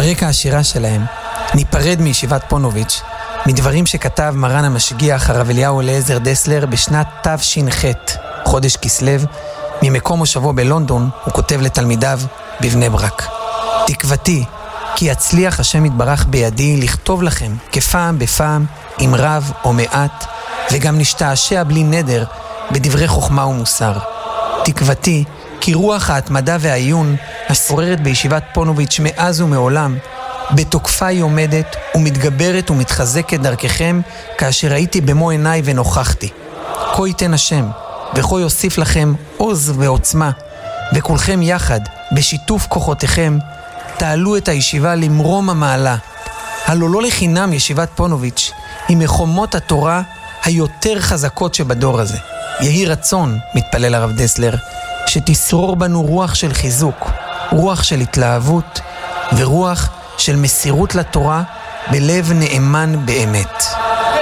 ברקע השירה שלהם ניפרד מישיבת פונוביץ' מדברים שכתב מרן המשגיח הרב אליהו אליעזר דסלר בשנת תש"ח, חודש כסלו. ממקום מושבו בלונדון הוא כותב לתלמידיו בבני ברק: תקוותי כי יצליח השם יתברך בידי לכתוב לכם כפעם בפעם, עם רב או מעט, וגם נשתעשע בלי נדר בדברי חוכמה ומוסר. תקוותי כי רוח ההתמדה והעיון השוררת בישיבת פונוביץ' מאז ומעולם בתוקפה היא עומדת ומתגברת ומתחזקת דרככם, כאשר הייתי במו עיניי ונוכחתי. כה ייתן השם וכה יוסיף לכם עוז ועוצמה, וכולכם יחד בשיתוף כוחותיכם תעלו את הישיבה למרום המעלה. הלא לא לחינם ישיבת פונוביץ' היא מחומות התורה היותר חזקות שבדור הזה. יהי רצון, מתפלל הרב דסלר, שתשרור בנו רוח של חיזוק, רוח של התלהבות ורוח של מסירות לתורה בלב נאמן באמת.